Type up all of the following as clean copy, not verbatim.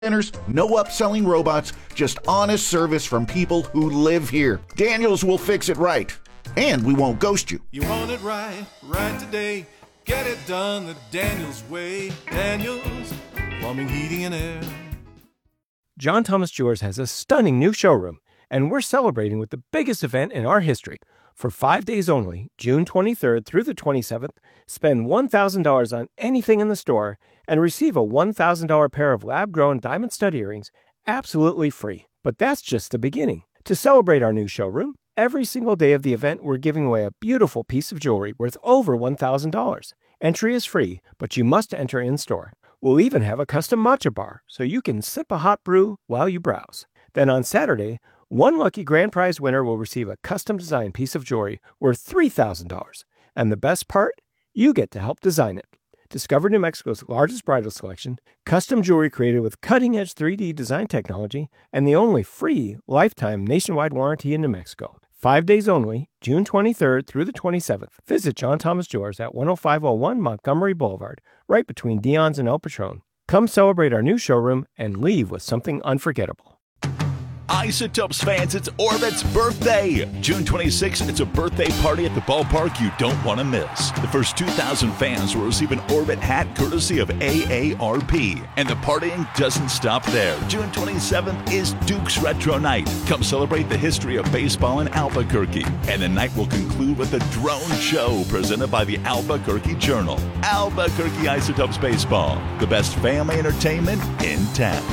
centers, no upselling robots, just honest service from people who live here. Daniels will fix it right. And we won't ghost you. You want it right, right today. Get it done the Daniels way. Daniels, plumbing, heating, and air. John Thomas Jewelers has a stunning new showroom, and we're celebrating with the biggest event in our history. For 5 days only, June 23rd through the 27th, spend $1,000 on anything in the store and receive a $1,000 pair of lab-grown diamond stud earrings absolutely free. But that's just the beginning. To celebrate our new showroom, every single day of the event, we're giving away a beautiful piece of jewelry worth over $1,000. Entry is free, but you must enter in-store. We'll even have a custom matcha bar, so you can sip a hot brew while you browse. Then on Saturday, one lucky grand prize winner will receive a custom-designed piece of jewelry worth $3,000. And the best part? You get to help design it. Discover New Mexico's largest bridal selection, custom jewelry created with cutting-edge 3D design technology, and the only free lifetime nationwide warranty in New Mexico. 5 days only, June 23rd through the 27th. Visit John Thomas Jewelers at 10501 Montgomery Boulevard, right between Dion's and El Patron. Come celebrate our new showroom and leave with something unforgettable. Isotopes fans, it's Orbit's birthday. June 26th, it's a birthday party at the ballpark you don't want to miss. The first 2,000 fans will receive an Orbit hat courtesy of AARP. And the partying doesn't stop there. June 27th is Duke's Retro Night. Come celebrate the history of baseball in Albuquerque. And the night will conclude with a drone show presented by the Albuquerque Journal. Albuquerque Isotopes Baseball, the best family entertainment in town.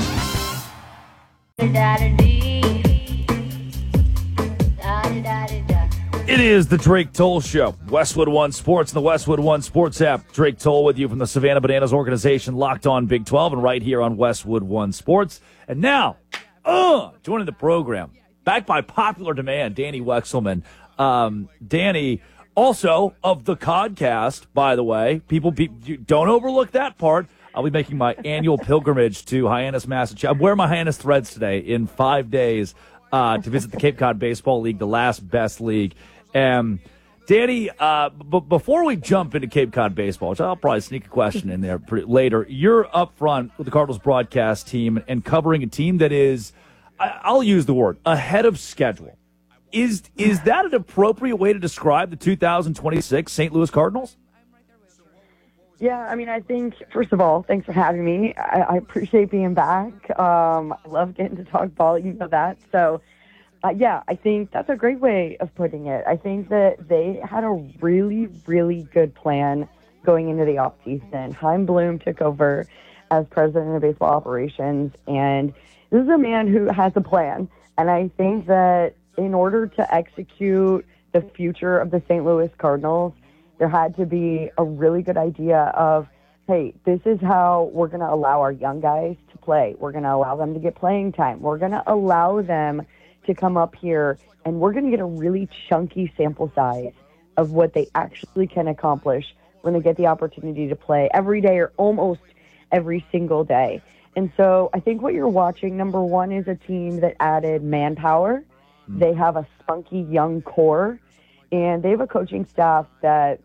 It is the Drake Toll Show. Westwood One Sports and the Westwood One Sports app. Drake Toll with you from the Savannah Bananas organization, Locked On Big 12, and right here on Westwood One Sports. And now, joining the program, back by popular demand, Danny Wexelman. Danny, also of the Codcast, by the way. People, don't overlook that part. I'll be making my annual pilgrimage to Hyannis, Massachusetts. I'm wearing my Hyannis threads today in 5 days to visit the Cape Cod Baseball League, the last best league. Danny, before we jump into Cape Cod baseball, which I'll probably sneak a question in there later, you're up front with the Cardinals broadcast team and covering a team that is, I'll use the word, ahead of schedule. Is that an appropriate way to describe the 2026 St. Louis Cardinals? Yeah, I mean, I think, first of all, thanks for having me. I appreciate being back. I love getting to talk ball, you know that. So, yeah, I think that's a great way of putting it. I think that they had a really, really good plan going into the offseason. Chaim Bloom took over as president of baseball operations, and this is a man who has a plan. And I think that in order to execute the future of the St. Louis Cardinals, there had to be a really good idea of, hey, this is how we're going to allow our young guys to play. We're going to allow them to get playing time. We're going to allow them to come up here, and we're going to get a really chunky sample size of what they actually can accomplish when they get the opportunity to play every day or almost every single day. And so I think what you're watching, number one, is a team that added manpower. They have a spunky young core, and they have a coaching staff that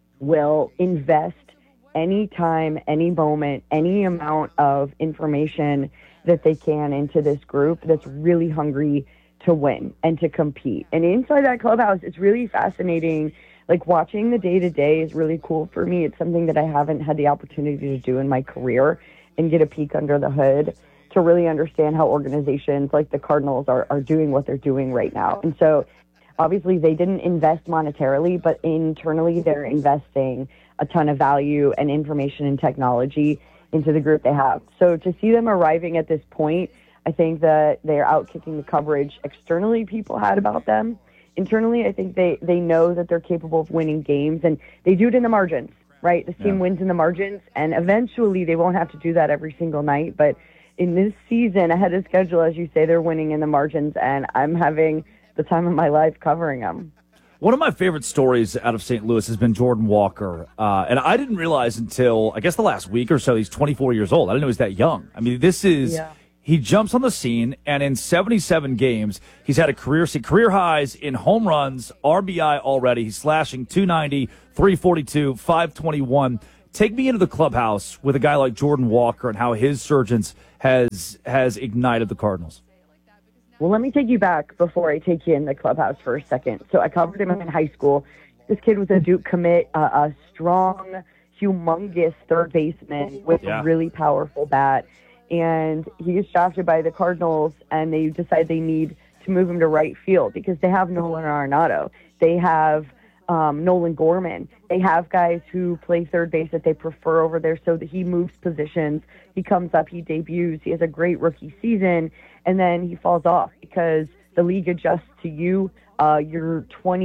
will invest any time, any moment, any amount of information that they can into this group that's really hungry to win and to compete. And inside that clubhouse, it's really fascinating. Like, watching the day-to-day is really cool for me. It's something that I haven't had the opportunity to do in my career, and get a peek under the hood to really understand how organizations like the Cardinals are doing what they're doing right now. And so obviously they didn't invest monetarily, but internally they're investing a ton of value and information and technology into the group they have. So to see them arriving at this point, I think that they're out kicking the coverage externally people had about them. Internally, I think they know that they're capable of winning games, and they do it in the margins, right? This team wins in the margins, and eventually they won't have to do that every single night. But in this season, ahead of schedule, as you say, they're winning in the margins, and I'm having the time of my life covering them. One of my favorite stories out of St. Louis has been Jordan Walker. And I didn't realize until, I guess, the last week or so, he's 24 years old. I didn't know he was that young. I mean, this is... Yeah. He jumps on the scene, and in 77 games, he's had a career highs in home runs, RBI already. He's slashing 290, 342, 521. Take me into the clubhouse with a guy like Jordan Walker and how his surgence has ignited the Cardinals. Well, let me take you back before I take you in the clubhouse for a second. So I covered him in high school. This kid was a Duke commit, a strong, humongous third baseman with a really powerful bat. And he gets drafted by the Cardinals, and they decide they need to move him to right field because they have Nolan Arenado. They have Nolan Gorman. They have guys who play third base that they prefer over there, so that he moves positions. He comes up, he debuts, he has a great rookie season, and then he falls off because the league adjusts to you. You're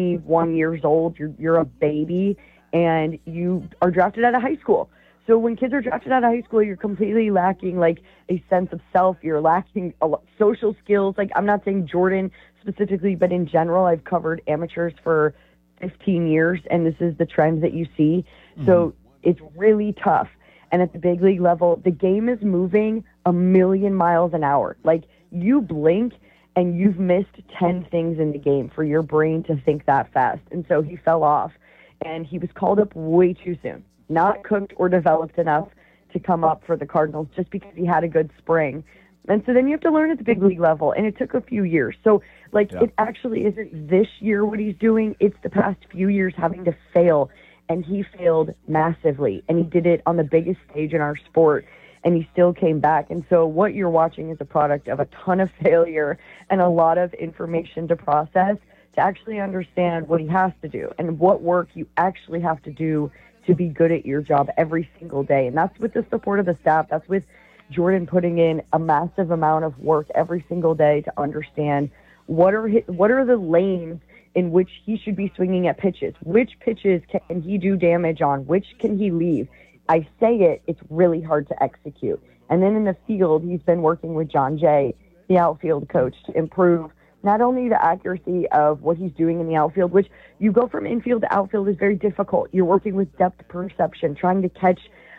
21 years old, you're a baby, and you are drafted out of high school. So when kids are drafted out of high school, you're completely lacking like a sense of self. You're lacking social skills. Like, I'm not saying Jordan specifically, but in general, I've covered amateurs for 15 years, and this is the trend that you see. So it's really tough. And at the big league level, the game is moving a million miles an hour. Like, you blink and you've missed 10 things in the game for your brain to think that fast. And so he fell off, and he was called up way too soon, not cooked or developed enough to come up for the Cardinals just because he had a good spring. And so then you have to learn at the big league level, and it took a few years. So, it actually isn't this year what he's doing. It's the past few years having to fail, and he failed massively, and he did it on the biggest stage in our sport, and he still came back. And so what you're watching is a product of a ton of failure and a lot of information to process to actually understand what he has to do and what work you actually have to do to be good at your job every single day. And that's with the support of the staff. That's with Jordan putting in a massive amount of work every single day to understand what are the lanes in which he should be swinging at pitches. Which pitches can he do damage on? Which can he leave? I say it's really hard to execute. And then in the field, he's been working with John Jay, the outfield coach, to improve not only the accuracy of what he's doing in the outfield, which you go from infield to outfield is very difficult. You're working with depth perception, trying to catch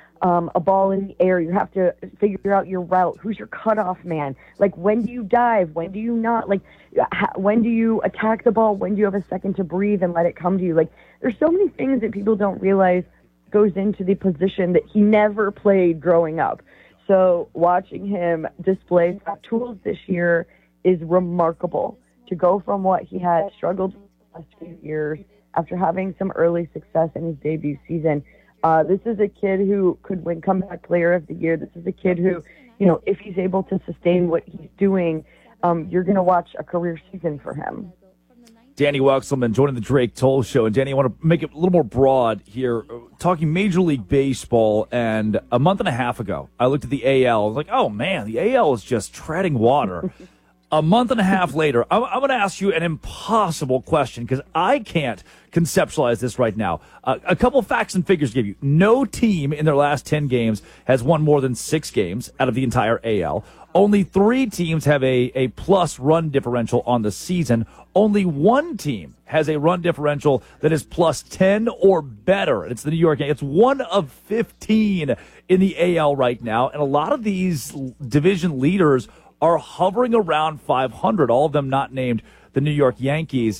a ball in the air. You have to figure out your route. Who's your cutoff man? Like, when do you dive? When do you not? Like, when do you attack the ball? When do you have a second to breathe and let it come to you? Like, there's so many things that people don't realize goes into the position that he never played growing up. So watching him display tools this year is remarkable. To go from what he had struggled with the last few years after having some early success in his debut season. This is a kid who could win Comeback Player of the Year. This is a kid who, if he's able to sustain what he's doing, you're going to watch a career season for him. Danny Wexelman joining the Drake Toll Show. And Danny, I want to make it a little more broad here. Talking Major League Baseball, and a month and a half ago, I looked at the AL. I was like, oh, man, the AL is just treading water. A month and a half later, I'm going to ask you an impossible question because I can't conceptualize this right now. A couple facts and figures to give you. No team in their last 10 games has won more than 6 games out of the entire AL. Only 3 teams have a plus run differential on the season. Only 1 team has a run differential that is plus 10 or better. And it's the New York Yankees. It's 1 of 15 in the AL right now. And a lot of these division leaders are hovering around 500, all of them not named the New York Yankees.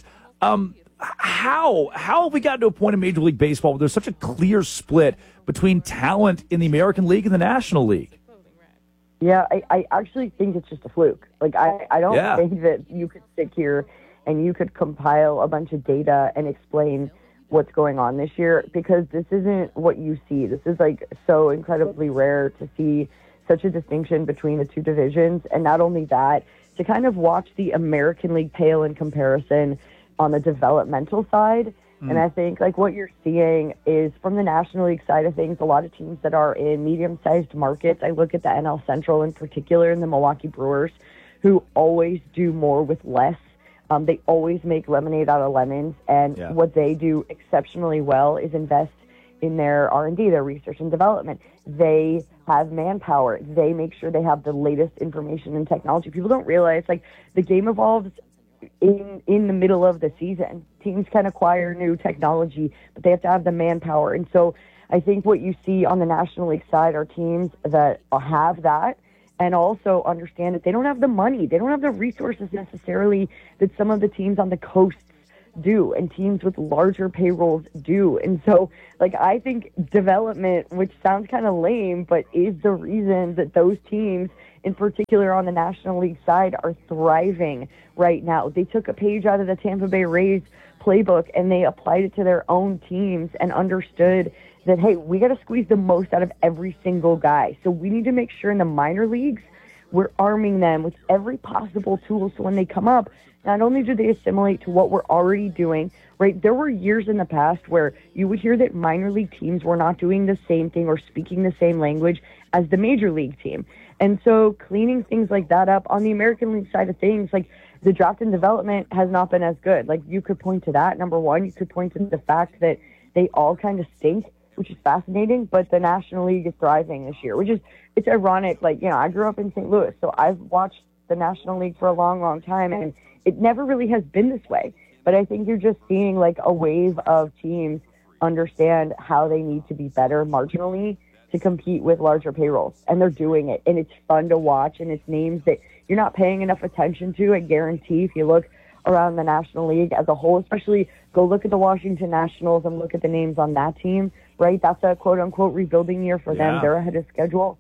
How have we gotten to a point in Major League Baseball where there's such a clear split between talent in the American League and the National League? Yeah, I actually think it's just a fluke. Like, I don't think that you could sit here and you could compile a bunch of data and explain what's going on this year, because this isn't what you see. This is like so incredibly rare to see such a distinction between the two divisions. And not only that, to kind of watch the American League pale in comparison on the developmental side. And I think like what you're seeing is from the National League side of things, a lot of teams that are in medium-sized markets. I look at the NL Central in particular and the Milwaukee Brewers, who always do more with less. They always make lemonade out of lemons. And what they do exceptionally well is invest in their R&D, their research and development. They have manpower. They make sure they have the latest information and technology. People don't realize, like, the game evolves in the middle of the season. Teams can acquire new technology, but they have to have the manpower. And so I think what you see on the National League side are teams that have that and also understand that they don't have the money. They don't have the resources necessarily that some of the teams on the coasts do and teams with larger payrolls do. And so, like, I think development, which sounds kind of lame, but is the reason that those teams, in particular on the National League side, are thriving right now. They took a page out of the Tampa Bay Rays playbook and they applied it to their own teams and understood that, hey, we got to squeeze the most out of every single guy. So we need to make sure in the minor leagues we're arming them with every possible tool so when they come up, not only do they assimilate to what we're already doing, right? There were years in the past where you would hear that minor league teams were not doing the same thing or speaking the same language as the major league team. And so cleaning things like that up on the American League side of things, like the draft and development has not been as good. Like you could point to that, number one. You could point to the fact that they all kind of stink, which is fascinating, but the National League is thriving this year, which is, it's ironic. Like, you know, I grew up in St. Louis, so I've watched the National League for a long, long time, and it never really has been this way. But I think you're just seeing like a wave of teams understand how they need to be better marginally to compete with larger payrolls, and they're doing it, and it's fun to watch, and it's names that you're not paying enough attention to. I guarantee if you look around the National League as a whole, especially go look at the Washington Nationals and look at the names on that team, right? That's a quote-unquote rebuilding year for them. They're ahead of schedule.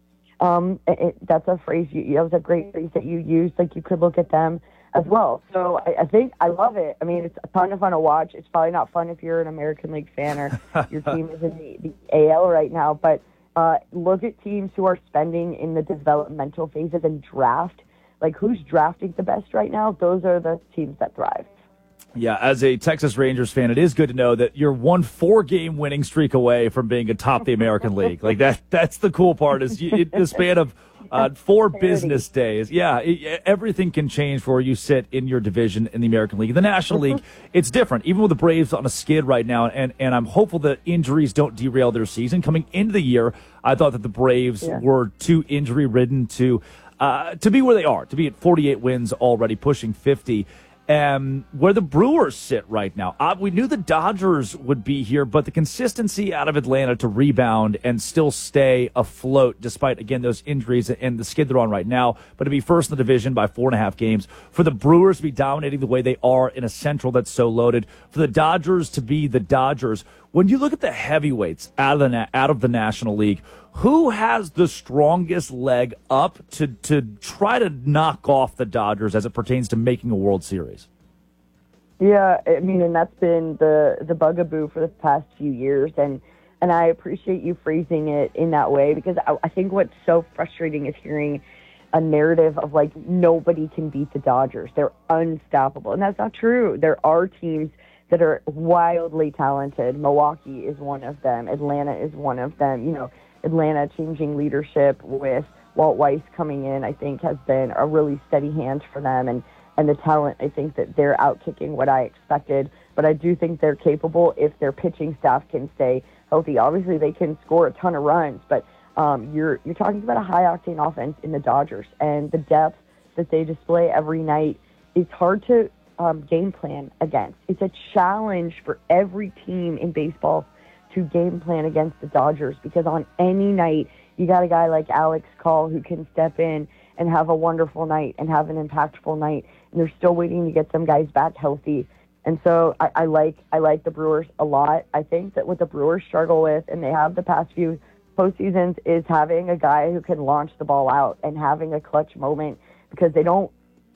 That's a phrase, that was a great phrase that you used. Like, you could look at them as well. So I think I love it. I mean, it's a ton of fun to watch. It's probably not fun if you're an American League fan or your team is in the AL right now, but look at teams who are spending in the developmental phases and draft. Like, who's drafting the best right now? Those are the teams that thrive. Yeah, as a Texas Rangers fan, it is good to know that you're 1 4-game winning streak away from being atop the American League. Like, that's the cool part is the span of 4 business days. Yeah, everything can change for where you sit in your division in the American League. The National League, it's different. Even with the Braves on a skid right now, and I'm hopeful that injuries don't derail their season. Coming into the year, I thought that the Braves were too injury-ridden to be where they are, to be at 48 wins already, pushing 50. Where the Brewers sit right now. We knew the Dodgers would be here, but the consistency out of Atlanta to rebound and still stay afloat despite, again, those injuries and the skid they're on right now, but to be first in the division by 4.5 games, for the Brewers to be dominating the way they are in a Central that's so loaded, for the Dodgers to be the Dodgers. When you look at the heavyweights out of the National League, who has the strongest leg up to try to knock off the Dodgers as it pertains to making a World Series? Yeah, I mean, and that's been the bugaboo for the past few years, and I appreciate you phrasing it in that way, because I think what's so frustrating is hearing a narrative of, like, nobody can beat the Dodgers. They're unstoppable, and that's not true. There are teams that are wildly talented. Milwaukee is one of them. Atlanta is one of them. You know, Atlanta changing leadership with Walt Weiss coming in, I think, has been a really steady hand for them. And the talent, I think that they're outkicking what I expected. But I do think they're capable if their pitching staff can stay healthy. Obviously, they can score a ton of runs, but you're talking about a high-octane offense in the Dodgers. And the depth that they display every night is hard to game plan against. It's a challenge for every team in baseball to game plan against the Dodgers, because on any night you got a guy like Alex Call who can step in and have a wonderful night and have an impactful night, and they're still waiting to get some guys back healthy. And so I like the Brewers a lot. I think that what the Brewers struggle with, and they have the past few postseasons, is having a guy who can launch the ball out and having a clutch moment, because they don't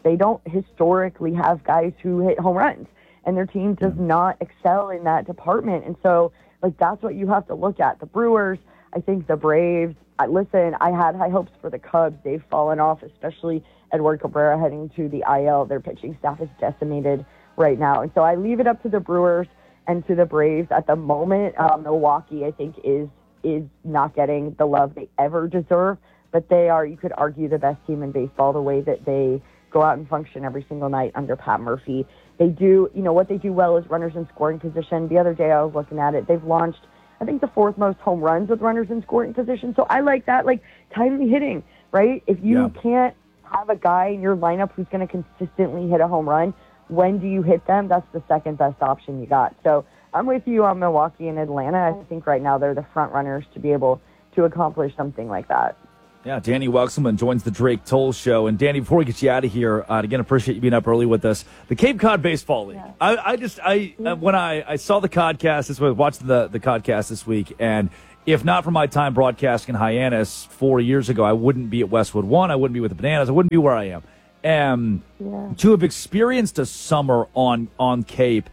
historically have guys who hit home runs, and their team does not excel in that department. And so, like, that's what you have to look at. The Brewers, I think the Braves, I had high hopes for the Cubs. They've fallen off, especially Edward Cabrera heading to the IL. Their pitching staff is decimated right now. And so I leave it up to the Brewers and to the Braves at the moment. Milwaukee, I think, is not getting the love they ever deserve, but they are, you could argue, the best team in baseball, the way that they go out and function every single night under Pat Murphy. They do, what they do well is runners in scoring position. The other day I was looking at it. They've launched, I think, the 4th most home runs with runners in scoring position. So I like that, like, timely hitting, right? If you can't have a guy in your lineup who's going to consistently hit a home run, when do you hit them? That's the second best option you got. So I'm with you on Milwaukee and Atlanta. I think right now they're the front runners to be able to accomplish something like that. Yeah, Danny Wexelman joins the Drake Toll Show. And Danny, before we get you out of here, again, appreciate you being up early with us. The Cape Cod Baseball League. Yeah. When I saw the Codcast this week, watched the Codcast this week, and if not for my time broadcasting in Hyannis 4 years ago, I wouldn't be at Westwood One. I wouldn't be with the Bananas. I wouldn't be where I am. And to have experienced a summer on Cape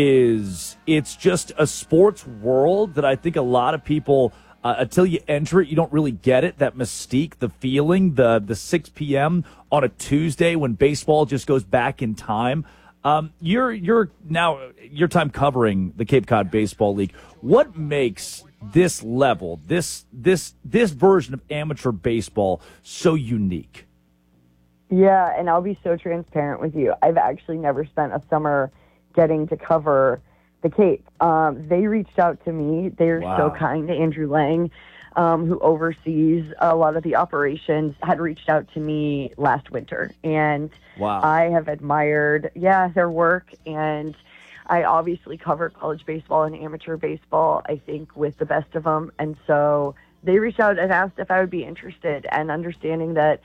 it's just a sports world that I think a lot of people, until you enter it, you don't really get it. That mystique, the feeling, the 6 p.m. on a Tuesday when baseball just goes back in time. You're now your time covering the Cape Cod Baseball League. What makes this level, this version of amateur baseball so unique? Yeah, and I'll be so transparent with you. I've actually never spent a summer getting to cover the Cape. They reached out to me. They're so kind. Andrew Lang, who oversees a lot of the operations, had reached out to me last winter. And I have admired, their work. And I obviously cover college baseball and amateur baseball, I think, with the best of them. And so they reached out and asked if I would be interested, and understanding that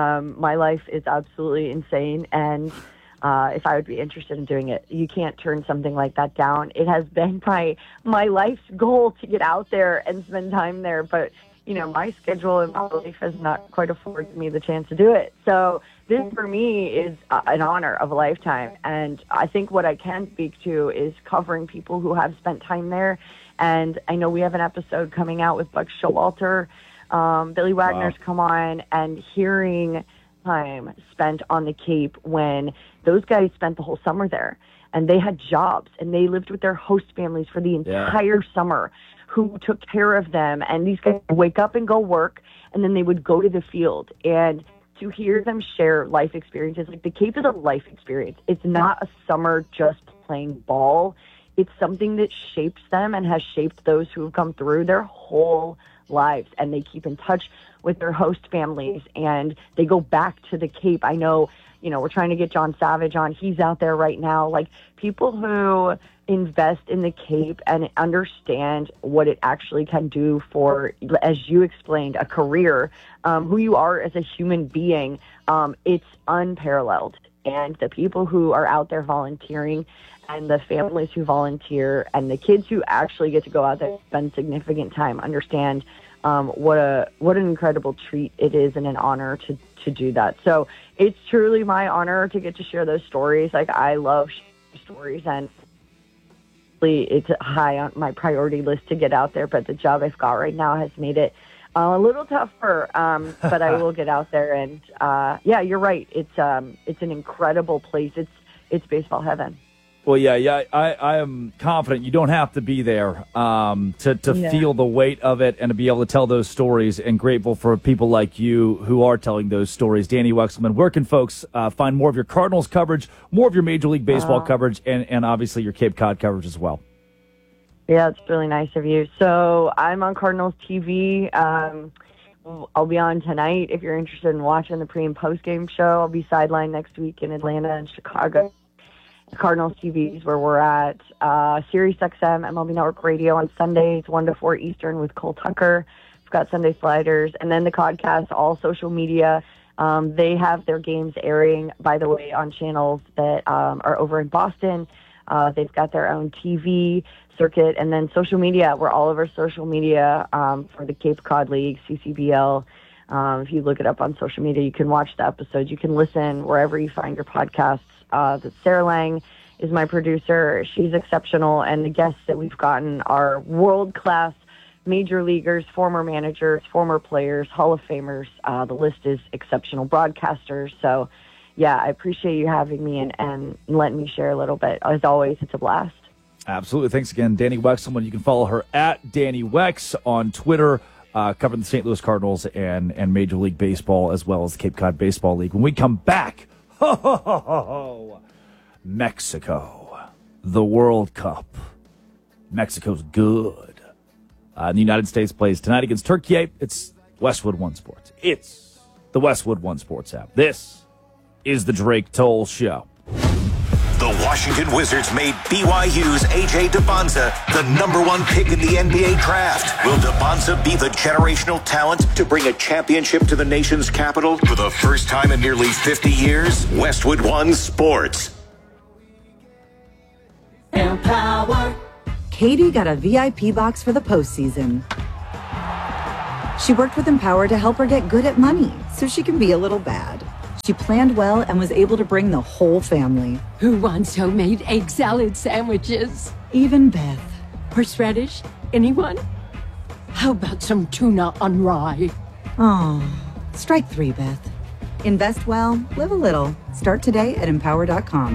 my life is absolutely insane, and if I would be interested in doing it. You can't turn something like that down. It has been my life's goal to get out there and spend time there, but my schedule and my life has not quite afforded me the chance to do it. So this for me is an honor of a lifetime, and I think what I can speak to is covering people who have spent time there. And I know we have an episode coming out with Buck Showalter. Billy Wagner's come on, and hearing time spent on the Cape when those guys spent the whole summer there, and they had jobs, and they lived with their host families for the entire summer, who took care of them. And these guys would wake up and go work, and then they would go to the field. And to hear them share life experiences, like the Cape is a life experience. It's not a summer just playing ball. It's something that shapes them and has shaped those who have come through their whole lives, and they keep in touch with their host families, and they go back to the Cape. I know, we're trying to get John Savage on. He's out there right now. Like, people who invest in the Cape and understand what it actually can do for, as you explained, a career, who you are as a human being, it's unparalleled. And the people who are out there volunteering, and the families who volunteer, and the kids who actually get to go out there and spend significant time, understand what an incredible treat it is, and an honor to do that. So it's truly my honor to get to share those stories. Like, I love stories, and it's high on my priority list to get out there. But the job I've got right now has made it a little tougher. But I will get out there, and you're right. It's an incredible place. It's baseball heaven. Well, I am confident you don't have to be there to feel the weight of it and to be able to tell those stories, and grateful for people like you who are telling those stories. Danny Wexelman, where can folks find more of your Cardinals coverage, more of your Major League Baseball coverage, and obviously your Cape Cod coverage as well? Yeah, it's really nice of you. So I'm on Cardinals TV. I'll be on tonight if you're interested in watching the pre- and post-game show. I'll be sidelined next week in Atlanta and Chicago. Cardinals TV is where we're at. Sirius XM, MLB Network Radio on Sundays, 1 to 4 Eastern with Cole Tucker. We've got Sunday Sliders. And then the Codcast, all social media. They have their games airing, by the way, on channels that are over in Boston. They've got their own TV circuit. And then social media, we're all over social media for the Cape Cod League, CCBL. If you look it up on social media, you can watch the episodes. You can listen wherever you find your podcasts. Sarah Lang is my producer. She's exceptional, and the guests that we've gotten are world-class major leaguers, former managers, former players, Hall of Famers. The list is exceptional broadcasters. So, I appreciate you having me and letting me share a little bit. As always, it's a blast. Absolutely. Thanks again, Danny Wexelman. You can follow her at Danny Wex on Twitter, covering the St. Louis Cardinals and Major League Baseball, as well as the Cape Cod Baseball League. When we come back, Mexico, the World Cup. Mexico's good. The United States plays tonight against Turkey. It's Westwood One Sports. It's the Westwood One Sports app. This is the Drake Toll Show. The The Washington Wizards made BYU's A.J. Debonza the #1 pick in the NBA draft. Will Debonza be the generational talent to bring a championship to the nation's capital for the first time in nearly 50 years? Westwood One Sports. Empower. Katie got a VIP box for the postseason. She worked with Empower to help her get good at money so she can be a little bad. She planned well and was able to bring the whole family. Who wants homemade egg salad sandwiches? Even Beth. Horseradish? Anyone? How about some tuna on rye? Oh, strike 3, Beth. Invest well, live a little. Start today at empower.com.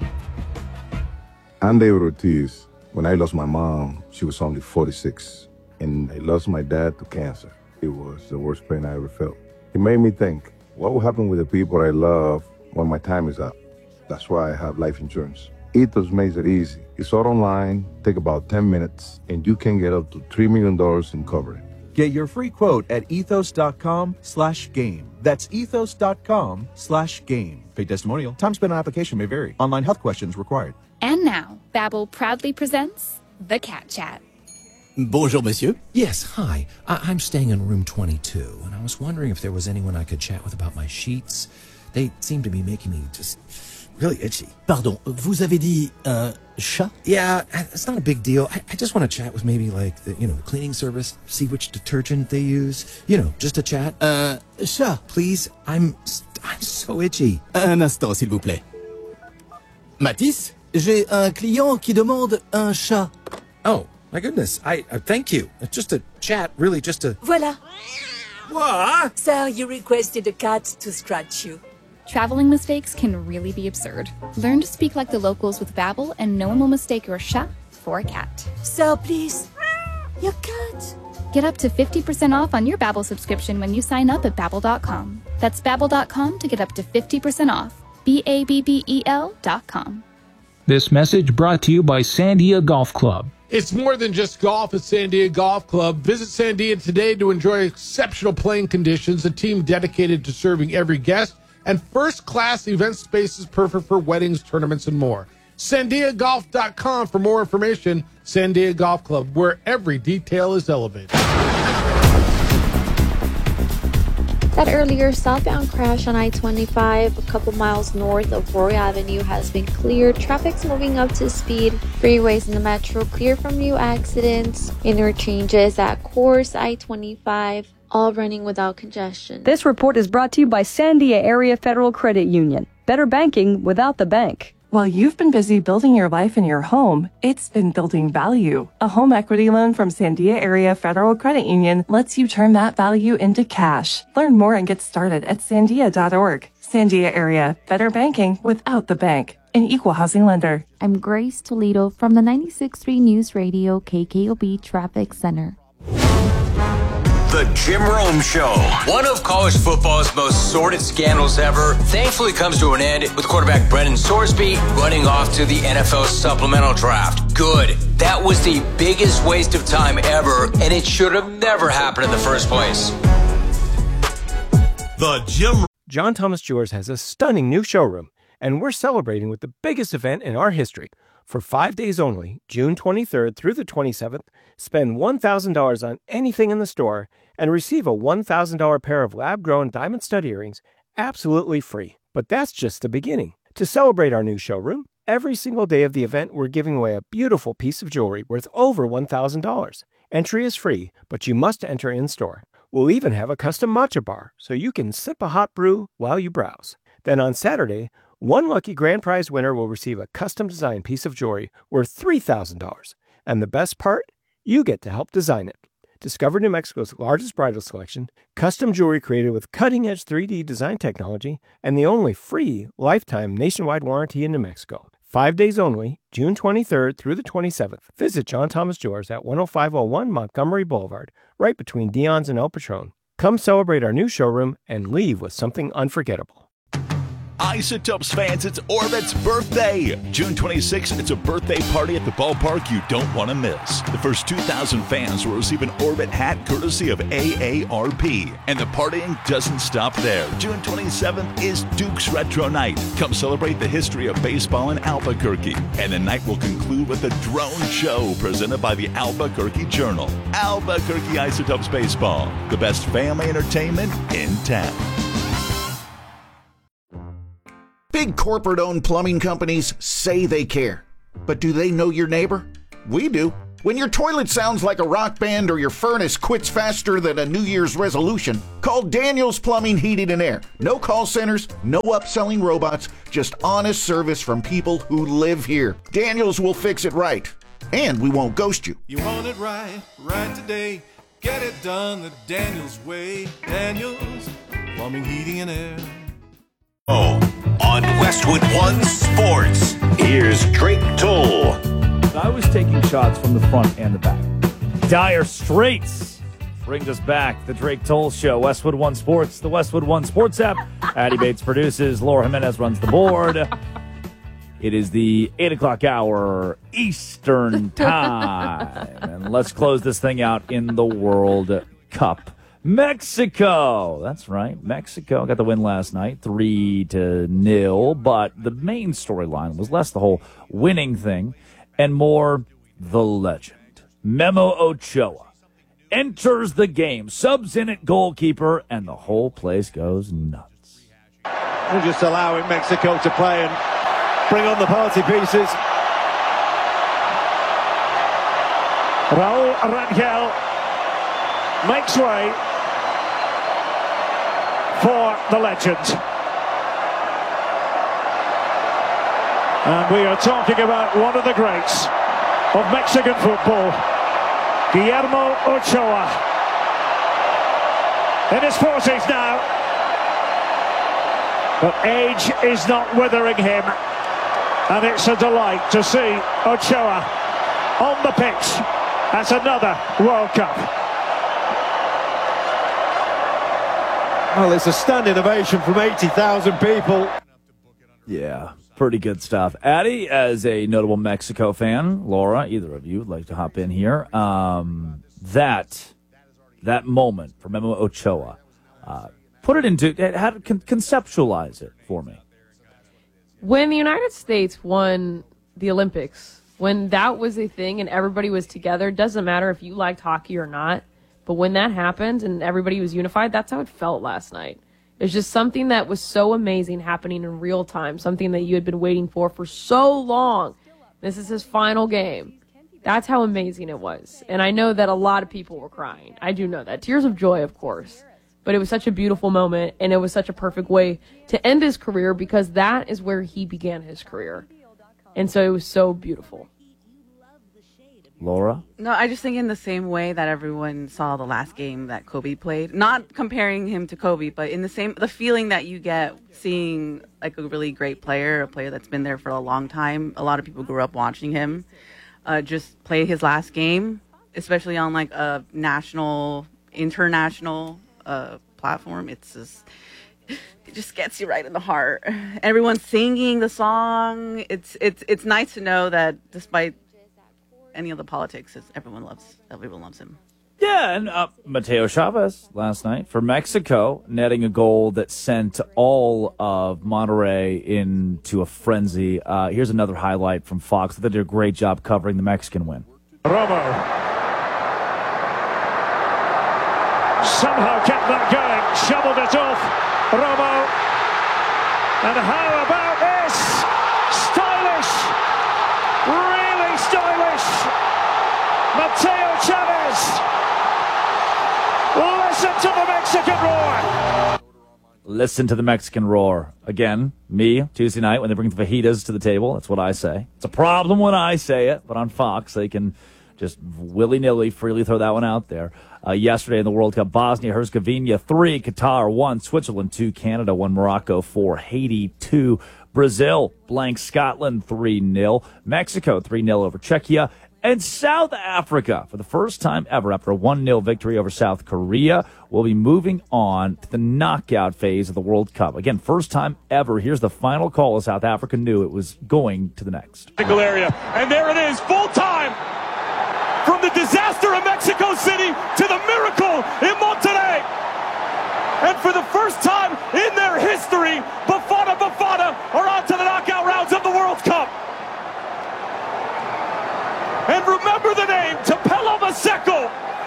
I'm David Ortiz. When I lost my mom, she was only 46. And I lost my dad to cancer. It was the worst pain I ever felt. It made me think, what will happen with the people I love when my time is up? That's why I have life insurance. Ethos makes it easy. It's all online, take about 10 minutes, and you can get up to $3 million in coverage. Get your free quote at ethos.com/game. That's ethos.com/game. Paid testimonial. Time spent on application may vary. Online health questions required. And now, Babbel proudly presents The Cat Chat. Bonjour, monsieur. Yes, hi. I'm staying in room 22, and I was wondering if there was anyone I could chat with about my sheets. They seem to be making me just really itchy. Pardon, vous avez dit un chat? Yeah, it's not a big deal. I just want to chat with maybe like the cleaning service, see which detergent they use. Just a chat. Chat. Please, I'm so itchy. Un instant, s'il vous plaît. Mathis, j'ai un client qui demande un chat. Oh. My goodness, I thank you. Just a chat, really, just a... Voilà. What? Sir, you requested a cat to scratch you. Traveling mistakes can really be absurd. Learn to speak like the locals with Babbel, and no one will mistake your chat for a cat. Sir, please. Your cat. Get up to 50% off on your Babbel subscription when you sign up at Babbel.com. That's Babbel.com to get up to 50% off. BABBEL.com. This message brought to you by Sandia Golf Club. It's more than just golf at Sandia Golf Club. Visit Sandia today to enjoy exceptional playing conditions, a team dedicated to serving every guest, and first-class event spaces perfect for weddings, tournaments, and more. SandiaGolf.com for more information. Sandia Golf Club, where every detail is elevated. That earlier southbound crash on I-25 a couple miles north of Roy Avenue has been cleared. Traffic's moving up to speed. Freeways in the metro clear from new accidents. Interchanges at Course, I-25, all running without congestion. This report is brought to you by Sandia Area Federal Credit Union. Better banking without the bank. While you've been busy building your life in your home, it's been building value. A home equity loan from Sandia Area Federal Credit Union lets you turn that value into cash. Learn more and get started at sandia.org. Sandia Area, better banking without the bank. An equal housing lender. I'm Grace Toledo from the 96.3 News Radio KKOB Traffic Center. The Jim Rome Show. One of college football's most sordid scandals ever thankfully comes to an end with quarterback Brendan Sorsby running off to the NFL supplemental draft. Good. That was the biggest waste of time ever, and it should have never happened in the first place. The Jim. John Thomas Jewelers has a stunning new showroom, and we're celebrating with the biggest event in our history. For 5 days only, June 23rd through the 27th, spend $1,000 on anything in the store and receive a $1,000 pair of lab-grown diamond stud earrings absolutely free. But that's just the beginning. To celebrate our new showroom, every single day of the event, we're giving away a beautiful piece of jewelry worth over $1,000. Entry is free, but you must enter in-store. We'll even have a custom matcha bar, so you can sip a hot brew while you browse. Then on Saturday, one lucky grand prize winner will receive a custom-designed piece of jewelry worth $3,000. And the best part? You get to help design it. Discover New Mexico's largest bridal selection, custom jewelry created with cutting-edge 3D design technology, and the only free lifetime nationwide warranty in New Mexico. 5 days only, June 23rd through the 27th. Visit John Thomas Jewelers at 10501 Montgomery Boulevard, right between Dion's and El Patron. Come celebrate our new showroom and leave with something unforgettable. Isotopes fans, it's Orbit's birthday. June 26th, it's a birthday party at the ballpark you don't want to miss. The first 2,000 fans will receive an Orbit hat courtesy of AARP. And the partying doesn't stop there. June 27th is Duke's Retro Night. Come celebrate the history of baseball in Albuquerque. And the night will conclude with a drone show presented by the Albuquerque Journal. Albuquerque Isotopes Baseball, the best family entertainment in town. Big corporate-owned plumbing companies say they care. But do they know your neighbor? We do. When your toilet sounds like a rock band or your furnace quits faster than a New Year's resolution, call Daniels Plumbing, Heating and Air. No call centers, no upselling robots, just honest service from people who live here. Daniels will fix it right. And we won't ghost you. You want it right, right today. Get it done the Daniels way. Daniels Plumbing, Heating and Air. On Westwood One Sports, here's Drake Toll. I was taking shots from the front and the back. Dire Straits brings us back. The Drake Toll Show. Westwood One Sports, the Westwood One Sports app. Addie Bates produces. Laura Jimenez runs the board. It is the 8 o'clock hour Eastern time. And let's close this thing out in the World Cup. Mexico. That's right. Mexico got the win last night, 3-0. But the main storyline was less the whole winning thing and more the legend. Memo Ochoa enters the game, subs in at goalkeeper, and the whole place goes nuts. We're just allowing Mexico to play and bring on the party pieces. Raul Rangel makes way for the legend. And we are talking about one of the greats of Mexican football, Guillermo Ochoa. In his 40s now, but age is not withering him. And it's a delight to see Ochoa on the pitch at another World Cup. Well, it's a standing ovation from 80,000 people. Yeah, pretty good stuff. Addie, as a notable Mexico fan, Laura, either of you would like to hop in here. That moment for Memo Ochoa, put it into, how to conceptualize it for me. When the United States won the Olympics, when that was a thing and everybody was together, doesn't matter if you liked hockey or not, but when that happened and everybody was unified, that's how it felt last night. It's just something that was so amazing happening in real time, something that you had been waiting for so long. This is his final game. That's how amazing it was. And I know that a lot of people were crying. I do know that. Tears of joy, of course. But it was such a beautiful moment, and it was such a perfect way to end his career because that is where he began his career. And so it was so beautiful. Laura? No, I just think in the same way that everyone saw the last game that Kobe played, not comparing him to Kobe, but in the feeling that you get seeing like a really great player, a player that's been there for a long time. A lot of people grew up watching him just play his last game, especially on like a national, international platform. It just gets you right in the heart. Everyone's singing the song. It's nice to know that despite any of the politics, everyone loves him. Yeah, and Mateo Chavez last night for Mexico, netting a goal that sent all of Monterrey into a frenzy. Here's another highlight from Fox. They did a great job covering the Mexican win. Romo somehow kept that going, shoveled it off. Romo, and how about this? Stylish, really stylish. Mateo Chavez. Listen to the Mexican roar. Listen to the Mexican roar. Again, me, Tuesday night, when they bring the fajitas to the table, that's what I say. It's a problem when I say it, but on Fox, they can just willy-nilly, freely throw that one out there. Yesterday in the World Cup, Bosnia-Herzegovina 3, Qatar 1, Switzerland 2, Canada 1, Morocco 4, Haiti 2, Brazil blank Scotland 3-0, Mexico 3-0 over Czechia, And South Africa, for the first time ever after a 1-0 victory over South Korea, will be moving on to the knockout phase of the World Cup. Again, first time ever. Here's the final call as South Africa knew it was going to the next. Area. And there it is, full time. From the disaster of Mexico City to the miracle in Monterrey. And for the first time in their history, Bafana Bafana are on to the knockout rounds of the World Cup. And remember the name, Tapelo Maseko.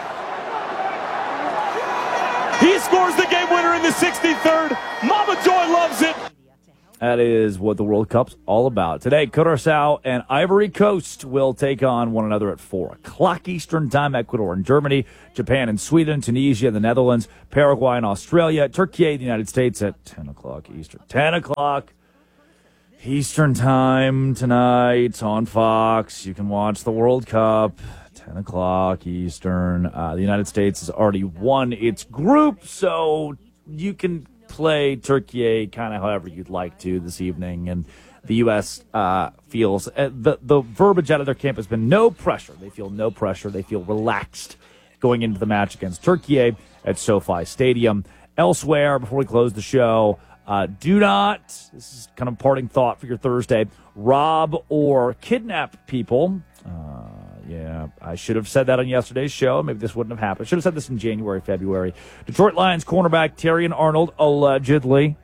He scores the game winner in the 63rd. Mama Joy loves it. That is what the World Cup's all about. Today, Curaçao and Ivory Coast will take on one another at 4 o'clock Eastern Time. Ecuador and Germany, Japan and Sweden, Tunisia and the Netherlands, Paraguay and Australia, Turkey and the United States at 10 o'clock Eastern. 10 o'clock Eastern Time tonight on Fox. You can watch the World Cup, 10 o'clock Eastern. The United States has already won its group, so you can play Turkey kind of however you'd like to this evening. And the U.S. feels the verbiage out of their camp has been no pressure. They feel no pressure. They feel relaxed going into the match against Turkey at SoFi Stadium. Elsewhere, before we close the show, do not, this is kind of parting thought for your Thursday, rob or kidnap people. Yeah, I should have said that on yesterday's show. Maybe this wouldn't have happened. I should have said this in January, February. Detroit Lions cornerback Terrion Arnold allegedly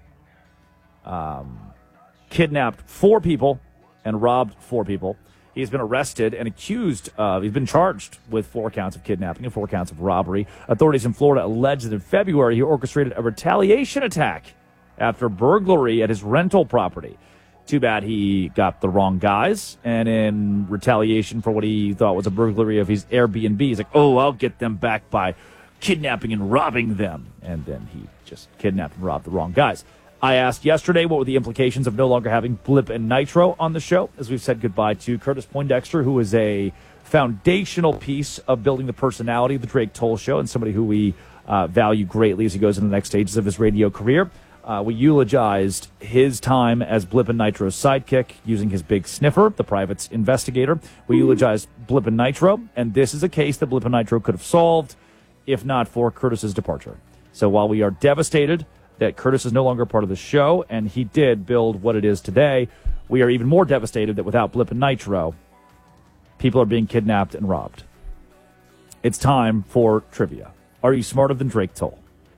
kidnapped 4 people and robbed 4 people. He's been arrested and accused of, he's been charged with 4 counts of kidnapping and 4 counts of robbery. Authorities in Florida alleged that in February he orchestrated a retaliation attack after burglary at his rental property. Too bad he got the wrong guys, and in retaliation for what he thought was a burglary of his Airbnb, he's like, oh, I'll get them back by kidnapping and robbing them. And then he just kidnapped and robbed the wrong guys. I asked yesterday what were the implications of no longer having Blip and Nitro on the show, as we've said goodbye to Curtis Poindexter, who is a foundational piece of building the personality of the Drake Toll Show and somebody who we value greatly as he goes into the next stages of his radio career. We eulogized his time as Blip and Nitro's sidekick using his big sniffer, the private's investigator. We eulogized Blip and Nitro, and this is a case that Blip and Nitro could have solved if not for Curtis's departure. So while we are devastated that Curtis is no longer part of the show, and he did build what it is today, we are even more devastated that without Blip and Nitro, people are being kidnapped and robbed. It's time for trivia. Are you smarter than Drake Toll?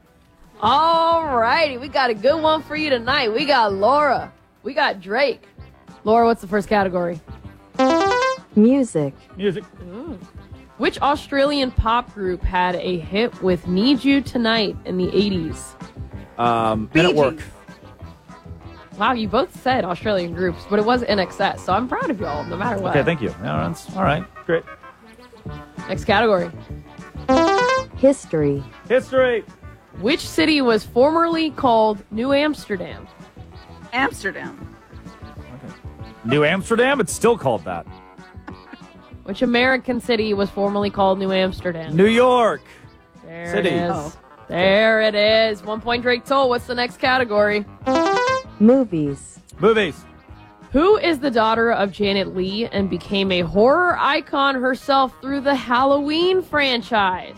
All righty, we got a good one for you tonight. We got Laura. We got Drake. Laura, what's the first category? Music. Music. Ooh. Which Australian pop group had a hit with Need You Tonight in the 80s? Men at Work. Wow, you both said Australian groups, but it was NXS, so I'm proud of y'all, no matter what. Okay, thank you. No, that's all right. Great. Next category. History. History. Which city was formerly called New Amsterdam? Amsterdam. Okay. New Amsterdam? It's still called that. Which American city was formerly called New Amsterdam? New York. There City. it is. Oh. There it is. 1 point Drake Toll. What's the next category? Movies. Movies. Who is the daughter of Janet Leigh and became a horror icon herself through the Halloween franchise?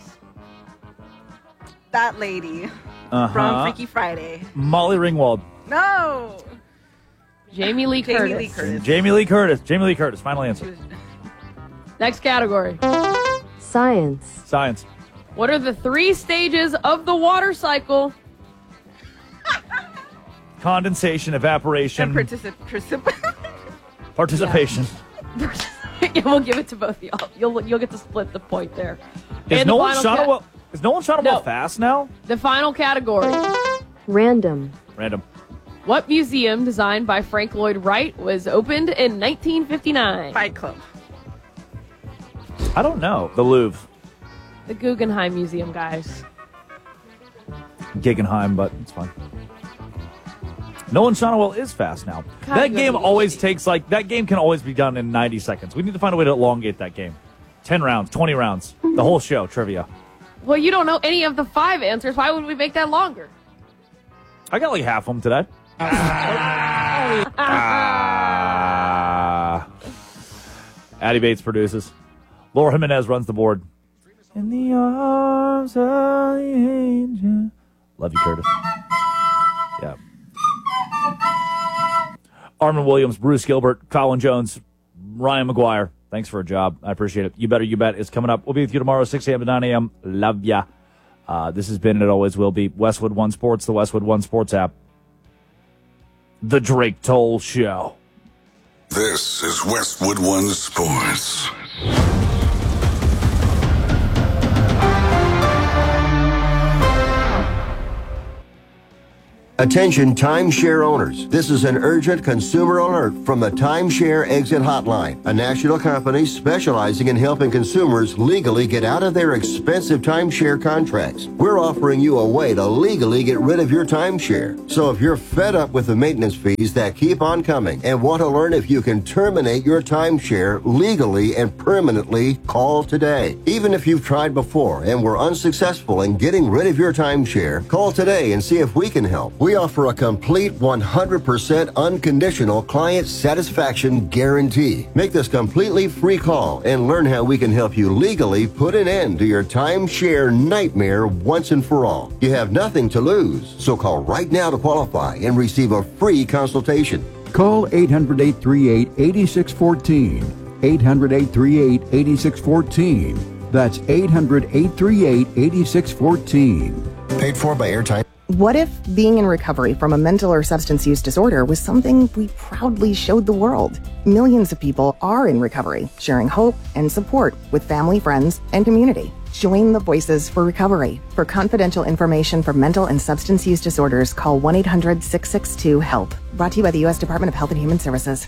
That lady Uh-huh. from Freaky Friday. Molly Ringwald. No. Jamie Lee Curtis. Jamie Lee Curtis. Jamie Lee Curtis. Final answer. Next category. Science. Science. What are the 3 stages of the water cycle? Condensation, evaporation, participation. Yeah, we'll give it to both of y'all. You'll get to split the point there. Is And Nolan the final Shotwell fast now? The final category. Random. Random. What museum designed by Frank Lloyd Wright was opened in 1959? Fight Club. I don't know. The Louvre. The Guggenheim Museum, guys. Guggenheim, but it's fine. Nolan Shotwell is fast now. God, That you game have to always takes that game can always be done in 90 seconds. We need to find a way to elongate that game. 10 rounds, 20 rounds, the whole show, trivia. Well, you don't know any of the 5 answers. Why would we make that longer? I got like half of them today. Addie Bates produces. Laura Jimenez runs the board. In the arms of the angel. Love you, Curtis. Yeah. Armin Williams, Bruce Gilbert, Colin Jones, Ryan McGuire. Thanks for a job. I appreciate it. You Better, You Bet is coming up. We'll be with you tomorrow, 6 a.m. to 9 a.m. Love ya. This has been, and it always will be, Westwood One Sports, the Westwood One Sports app. The Drake Toll Show. This is Westwood One Sports. Attention timeshare owners. This is an urgent consumer alert from the Timeshare Exit Hotline, a national company specializing in helping consumers legally get out of their expensive timeshare contracts. We're offering you a way to legally get rid of your timeshare. So if you're fed up with the maintenance fees that keep on coming and want to learn if you can terminate your timeshare legally and permanently, call today. Even if you've tried before and were unsuccessful in getting rid of your timeshare, call today and see if we can help. We offer a complete 100% unconditional client satisfaction guarantee. Make this completely free call and learn how we can help you legally put an end to your timeshare nightmare once and for all. You have nothing to lose, so call right now to qualify and receive a free consultation. Call 800-838-8614. 800-838-8614. That's 800-838-8614. Paid for by Airtime. What if being in recovery from a mental or substance use disorder was something we proudly showed the world? Millions of people are in recovery, sharing hope and support with family, friends, and community. Join the Voices for Recovery. For confidential information for mental and substance use disorders, call 1-800-662-HELP. Brought to you by the U.S. Department of Health and Human Services.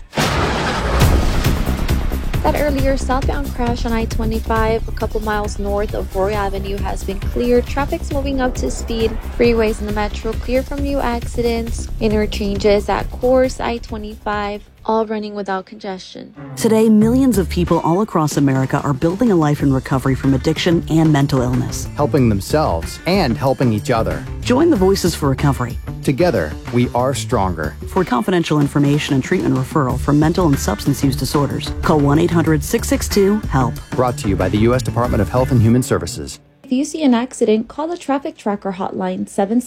That earlier southbound crash on I-25 a couple miles north of Roy Avenue has been cleared. Traffic's moving up to speed. Freeways in the metro clear from new accidents. Interchanges at Course, I-25, all running without congestion. Today, millions of people all across America are building a life in recovery from addiction and mental illness. Helping themselves and helping each other. Join the Voices for Recovery. Together, we are stronger. For confidential information and treatment referral for mental and substance use disorders, call 1-800-662-HELP. Brought to you by the U.S. Department of Health and Human Services. If you see an accident, call the Traffic Tracker hotline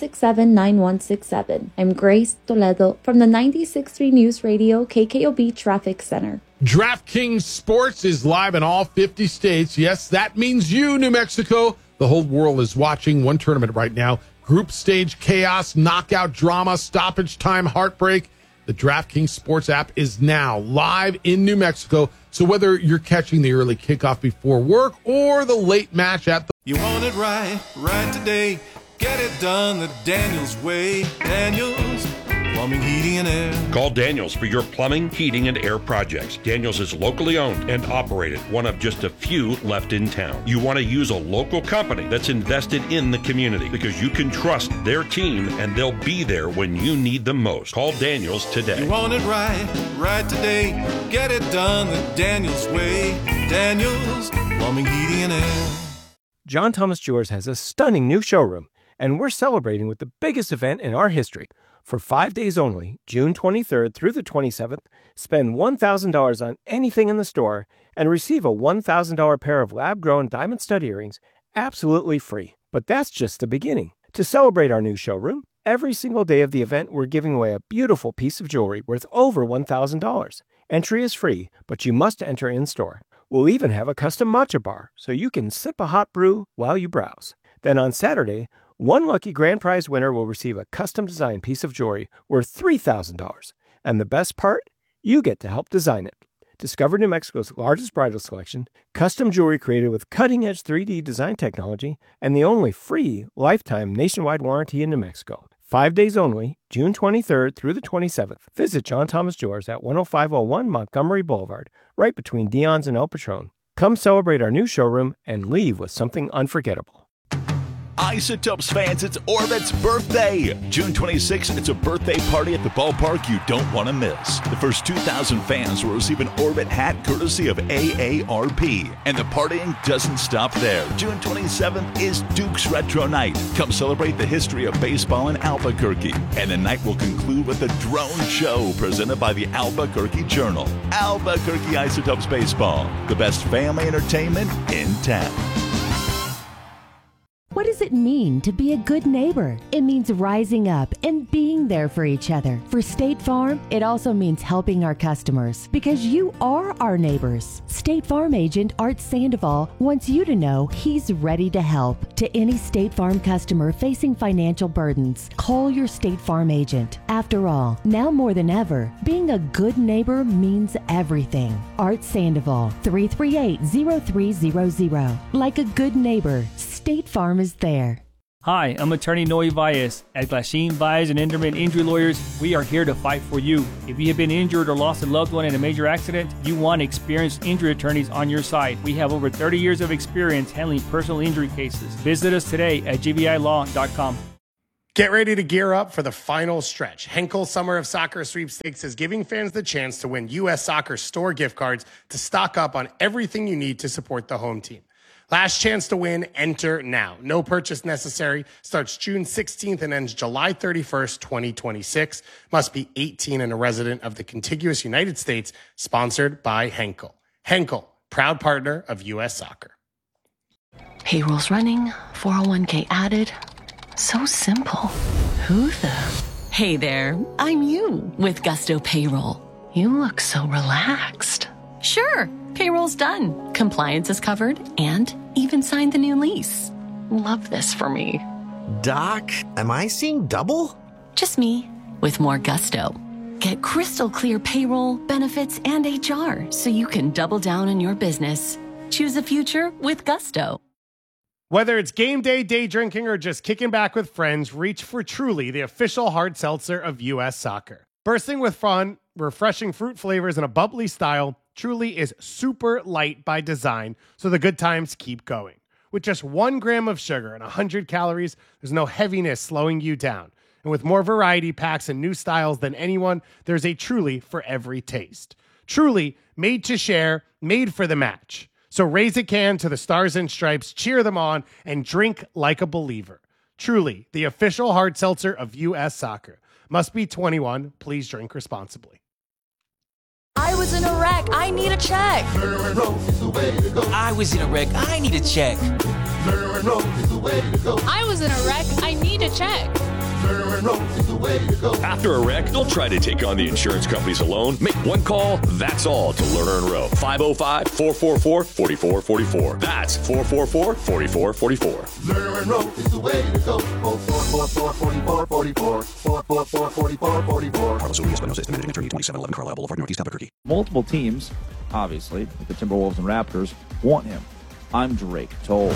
767-9167. I'm Grace Toledo from the 96.3 News Radio KKOB Traffic Center. DraftKings Sports is live in all 50 states. Yes, that means you, New Mexico. The whole world is watching one tournament right now. Group stage chaos, knockout drama, stoppage time, heartbreak. The DraftKings Sports app is now live in New Mexico. So whether you're catching the early kickoff before work or the late match at the... You want it right today. Get it done the Daniels way. Daniels Plumbing, Heating, and Air. Call Daniels for your plumbing, heating, and air projects. Daniels is locally owned and operated, one of just a few left in town. You want to use a local company that's invested in the community because you can trust their team and they'll be there when you need them most. Call Daniels today. You want it right today. Get it done the Daniels way. Daniels Plumbing, Heating, and Air. John Thomas Jewelers has a stunning new showroom, and we're celebrating with the biggest event in our history. For 5 days only, June 23rd through the 27th, spend $1,000 on anything in the store and receive a $1,000 pair of lab-grown diamond stud earrings absolutely free. But that's just the beginning. To celebrate our new showroom, every single day of the event, we're giving away a beautiful piece of jewelry worth over $1,000. Entry is free, but you must enter in-store. We'll even have a custom matcha bar, so you can sip a hot brew while you browse. Then on Saturday, one lucky grand prize winner will receive a custom-designed piece of jewelry worth $3,000. And the best part? You get to help design it. Discover New Mexico's largest bridal selection, custom jewelry created with cutting-edge 3D design technology, and the only free lifetime nationwide warranty in New Mexico. 5 days only, June 23rd through the 27th. Visit John Thomas Jewelers at 10501 Montgomery Boulevard, right between Dion's and El Patron. Come celebrate our new showroom and leave with something unforgettable. Isotopes fans, it's Orbit's birthday. June 26th, it's a birthday party at the ballpark you don't want to miss. The first 2,000 fans will receive an Orbit hat courtesy of AARP. And the partying doesn't stop there. June 27th is Duke's Retro Night. Come celebrate the history of baseball in Albuquerque. And the night will conclude with a drone show presented by the Albuquerque Journal. Albuquerque Isotopes Baseball, the best family entertainment in town. What does it mean to be a good neighbor? It means rising up and being there for each other. For State Farm, it also means helping our customers because you are our neighbors. State Farm agent Art Sandoval wants you to know he's ready to help. To any State Farm customer facing financial burdens, call your State Farm agent. After all, now more than ever, being a good neighbor means everything. Art Sandoval, 338-0300. Like a good neighbor, State Farm is there. Hi, I'm attorney Noe Valles. At Glasheen, Valles and Enderman Injury Lawyers, we are here to fight for you. If you have been injured or lost a loved one in a major accident, you want experienced injury attorneys on your side. We have over 30 years of experience handling personal injury cases. Visit us today at gbilaw.com. Get ready to gear up for the final stretch. Henkel Summer of Soccer Sweepstakes is giving fans the chance to win U.S. Soccer store gift cards to stock up on everything you need to support the home team. Last chance to win, enter now. No purchase necessary. Starts June 16th and ends July 31st, 2026. Must be 18 and a resident of the contiguous United States. Sponsored by Henkel. Henkel, proud partner of U.S. Soccer. Payroll's running, 401k added. So simple. Who the? Hey there, I'm you with Gusto Payroll. You look so relaxed. Sure, payroll's done. Compliance is covered and even signed the new lease. Love this for me. Doc, am I seeing double? Just me with more gusto. Get crystal clear payroll, benefits, and HR so you can double down on your business. Choose a future with Gusto. Whether it's game day, day drinking, or just kicking back with friends, reach for Truly, the official hard seltzer of U.S. Soccer. Bursting with fun, refreshing fruit flavors, and a bubbly style, Truly is super light by design, so the good times keep going. With just 1 gram of sugar and 100 calories, there's no heaviness slowing you down. And with more variety packs and new styles than anyone, there's a Truly for every taste. Truly, made to share, made for the match. So raise a can to the Stars and Stripes, cheer them on, and drink like a believer. Truly, the official hard seltzer of U.S. Soccer. Must be 21. Please drink responsibly. I was in a wreck. I need a check. I was in a wreck. I need a check. I was in a wreck. I need a check. After a wreck, don't try to take on the insurance companies alone. Make one call, that's all, to Lerner & Rowe. 505-444-4444. That's 444-4444. Lerner & Rowe is the way to go. 444-4444. 444-4444. Carlos Urias, Espinosa, estimated attorney, 2711 Carlisle Boulevard, Northeast Albuquerque. Multiple teams, obviously, like the Timberwolves and Raptors, want him. I'm Drake Toll.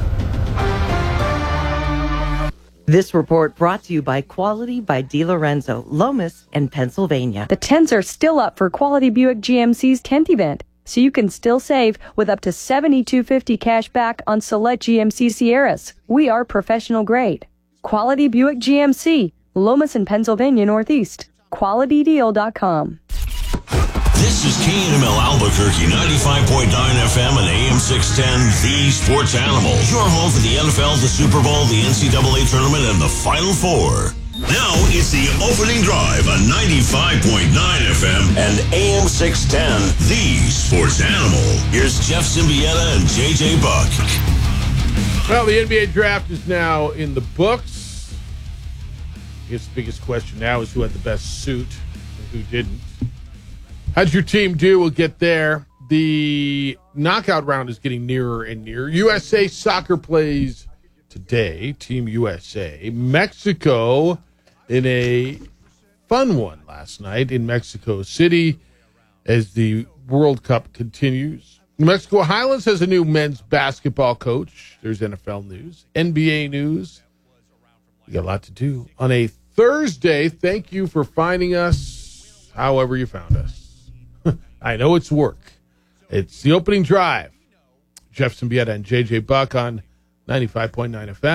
This report brought to you by Quality by DiLorenzo, Lomas, and Pennsylvania. The 10s are still up for Quality Buick GMC's 10th event, so you can still save with up to $7,250 cash back on select GMC Sierras. We are professional grade. Quality Buick GMC, Lomas and Pennsylvania Northeast. QualityDeal.com. This is KNML Albuquerque, 95.9 FM and AM 610, The Sports Animal. Your home for the NFL, the Super Bowl, the NCAA Tournament, and the Final Four. Now it's the opening drive on 95.9 FM and AM 610, The Sports Animal. Here's Jeff Symbieta and JJ Buck. Well, the NBA draft is now in the books. I guess the biggest question now is who had the best suit and who didn't. How'd your team do? We'll get there. The knockout round is getting nearer and nearer. USA Soccer plays today, Team USA. Mexico in a fun one last night in Mexico City as the World Cup continues. New Mexico Highlands has a new men's basketball coach. There's NFL news, NBA news. We got a lot to do. On a Thursday, thank you for finding us however you found us. I know it's work. It's the opening drive. Jeff Symbieta and JJ Buck on 95.9 FM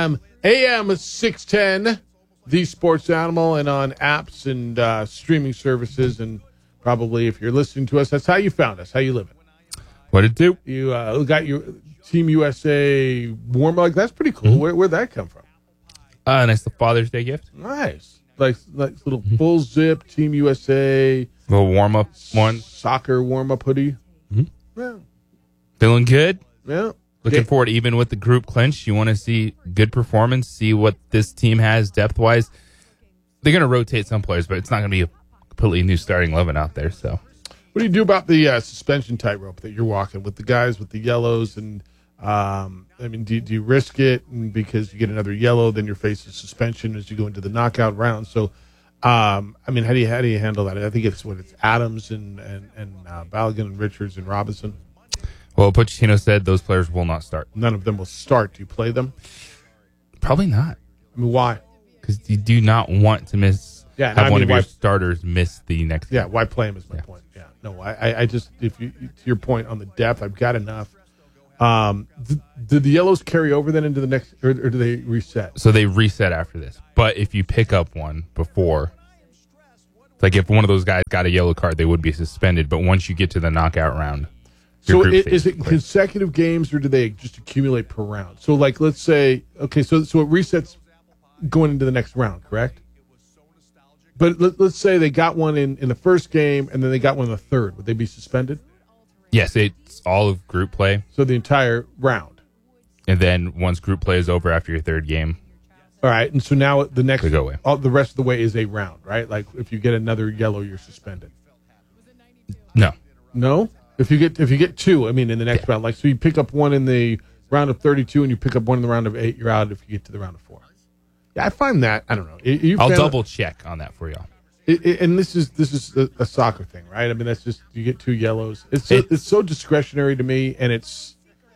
AM 610, The Sports Animal, and on apps and streaming services. And probably if you're listening to us, that's how you found us, how you live it. What it do? You got your Team USA warm. Like, that's pretty cool. Mm-hmm. Where'd that come from? Nice Father's Day gift. Nice. Like little full zip Team USA. Little warm-up one. Soccer warm-up hoodie. Mm-hmm. Yeah. Feeling good? Yeah. Looking forward, even with the group clinch, you want to see good performance, see what this team has depth-wise. They're going to rotate some players, but it's not going to be a completely new starting 11 out there. So, what do you do about the suspension tightrope that you're walking with the guys with the yellows? And, do you risk it because you get another yellow, then you're facing suspension as you go into the knockout round? So, how do you handle that? I think it's Adams and Balogun and Richards and Robinson. Well, Pochettino said those players will not start. None of them will start. Do you play them? Probably not. I mean, why? Because you do not want to miss. Yeah, have one of your starters miss the next. Yeah, why play him is my point. Yeah, no, I just to your point on the depth, I've got enough. Did the yellows carry over then into the next, or do they reset? So they reset after this. But if you pick up one before, like if one of those guys got a yellow card, they would be suspended. But once you get to the knockout round. So is it consecutive games or do they just accumulate per round? So like let's say so it resets going into the next round, correct? But let's say they got one in the first game and then they got one in the third. Would they be suspended? Yes, it's all of group play. So the entire round. And then once group play is over after your third game. All right, and so now the next go away. The rest of the way is a round, right? Like if you get another yellow, you're suspended. No? If you get two, in the next round, like so you pick up one in the round of 32 and you pick up one in the round of 8, you're out if you get to the round of 4. Yeah, I find that I don't know. I'll double check on that for y'all. And this is a soccer thing, right? That's just you get 2 yellows. It's so discretionary to me, and it's